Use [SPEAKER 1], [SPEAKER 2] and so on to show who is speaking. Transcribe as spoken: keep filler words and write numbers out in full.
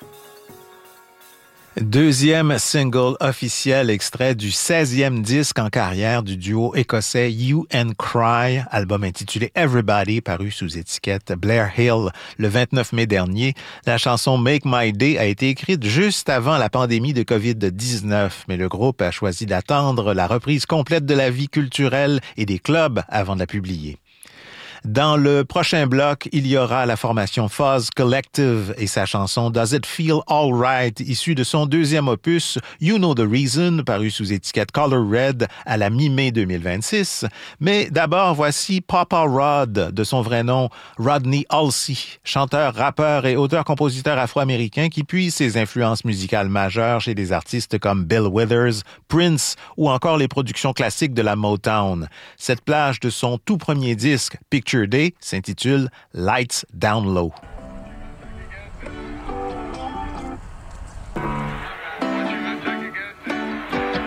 [SPEAKER 1] Deuxième single officiel extrait du seizième disque en carrière du duo écossais Hue and Cry, album intitulé Everybody, paru sous étiquette Blair Hill le vingt-neuf mai dernier. La chanson Make My Day a été écrite juste avant la pandémie de covid dix-neuf, mais le groupe a choisi d'attendre la reprise complète de la vie culturelle et des clubs avant de la publier. Dans le prochain bloc, il y aura la formation Fuzz Collective et sa chanson Does It Feel Alright, issue de son deuxième opus You Know the Reason, paru sous étiquette Color Red à la mi-mai deux mille vingt-six. Mais d'abord, voici Papa Rod, de son vrai nom Rodney Halsey, chanteur, rappeur et auteur-compositeur afro-américain qui puise ses influences musicales majeures chez des artistes comme Bill Withers, Prince ou encore les productions classiques de la Motown. Cette plage de son tout premier disque, Picture Day, s'intitule Lights Down Low.